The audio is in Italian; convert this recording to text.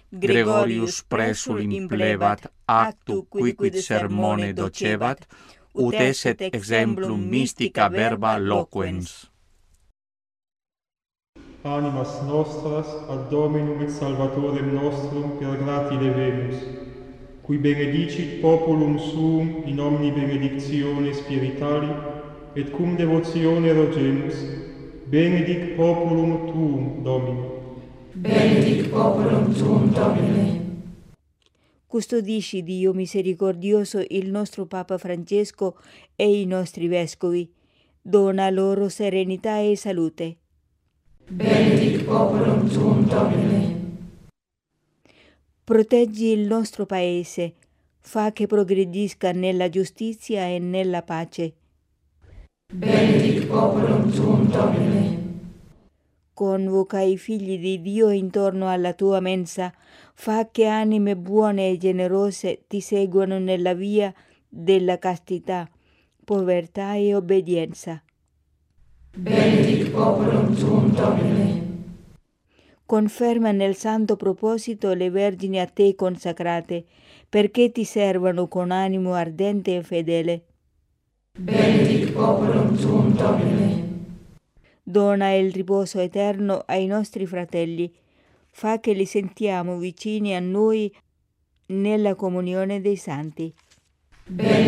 Gregorius Presul implebat actu quicquid sermone docebat, ut esset exemplum mystica verba loquens. Animas nostras ad Dominum et Salvatorem nostrum per grati levemus, qui benedicit populum suum in omni benedictione spiritali, et cum devotione rogemus, benedic populum tuum, Domine. Benedic populum tuum, Domine. Custodisci, Dio misericordioso, il nostro Papa Francesco e i nostri vescovi. Dona loro serenità e salute. Benedic populum tuum, Domine. Proteggi il nostro Paese, fa che progredisca nella giustizia e nella pace. Benedic populum tuum, Domine. Convoca i figli di Dio intorno alla tua mensa, fa che anime buone e generose ti seguano nella via della castità, povertà e obbedienza. Benedic populum tuum, Domine. Conferma nel santo proposito le vergini a te consacrate, perché ti servano con animo ardente e fedele. Benedic populum tuum, Domine. Dona il riposo eterno ai nostri fratelli, fa che li sentiamo vicini a noi nella comunione dei santi.